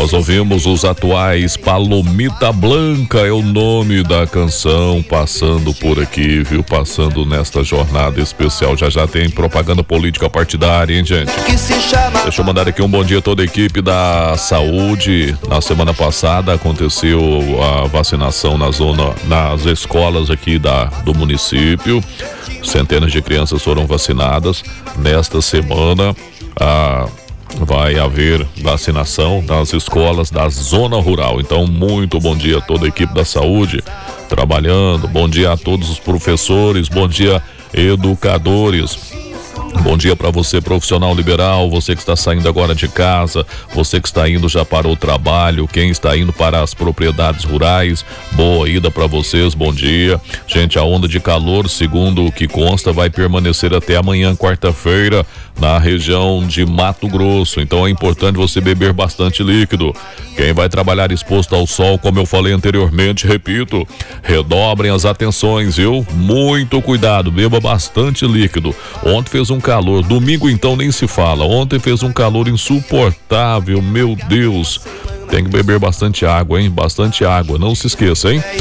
Nós ouvimos os atuais Palomita Blanca, é o nome da canção, passando por aqui, viu? Passando nesta jornada especial. Já tem propaganda política partidária, hein, gente? Deixa eu mandar aqui um bom dia a toda a equipe da saúde. Na semana passada aconteceu a vacinação nas escolas aqui do município. Centenas de crianças foram vacinadas. Nesta semana, vai haver vacinação nas escolas da zona rural. Então, muito bom dia a toda a equipe da saúde trabalhando. Bom dia a todos os professores. Bom dia, educadores. Bom dia para você, profissional liberal, você que está saindo agora de casa, você que está indo já para o trabalho, quem está indo para as propriedades rurais, boa ida para vocês, bom dia. Gente, a onda de calor, segundo o que consta, vai permanecer até amanhã, quarta-feira, na região de Mato Grosso, então é importante você beber bastante líquido. Quem vai trabalhar exposto ao sol, como eu falei anteriormente, repito, redobrem as atenções, viu? Muito cuidado, beba bastante líquido. Ontem fez um calor, domingo então nem se fala, ontem fez um calor insuportável, meu Deus. Tem que beber bastante água, hein? Bastante água, não se esqueça, hein?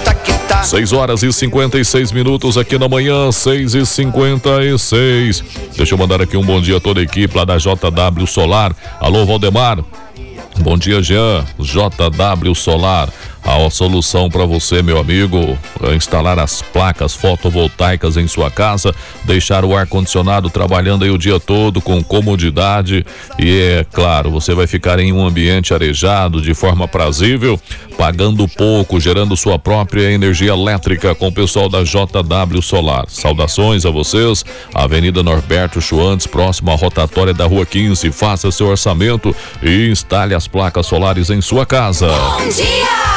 6h56 aqui na manhã, 6h56. Deixa eu mandar aqui um bom dia a toda a equipe lá da JW Solar. Alô, Valdemar. Bom dia, Jean. JW Solar. A solução para você, meu amigo, é instalar as placas fotovoltaicas em sua casa, deixar o ar-condicionado trabalhando aí o dia todo com comodidade e, é claro, você vai ficar em um ambiente arejado de forma prazível, pagando pouco, gerando sua própria energia elétrica com o pessoal da JW Solar. Saudações a vocês, Avenida Norberto Schwantz, próximo à rotatória da Rua 15. Faça seu orçamento e instale as placas solares em sua casa. Bom dia!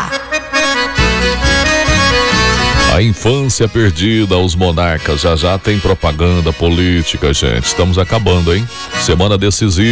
A infância perdida, os monarcas, já tem propaganda política, gente. Estamos acabando, hein? Semana decisiva.